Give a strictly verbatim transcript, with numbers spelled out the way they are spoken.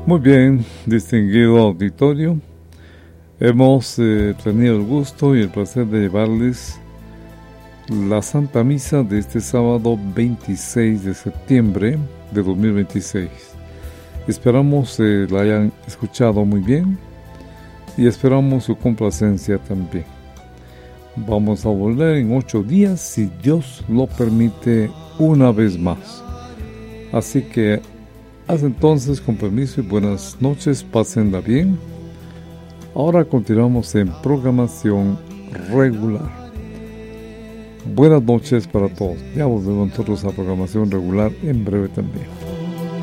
Muy bien, distinguido auditorio, hemos eh, tenido el gusto y el placer de llevarles la Santa Misa de este sábado veintiséis de septiembre de dos mil veintiséis. Esperamos eh, la hayan escuchado muy bien y esperamos su complacencia también. Vamos a volver en ocho días, si Dios lo permite, una vez más. Así que hasta entonces, con permiso y buenas noches, pásenla bien. Ahora continuamos en programación regular. Buenas noches para todos. Ya volvemos nosotros a programación regular en breve también.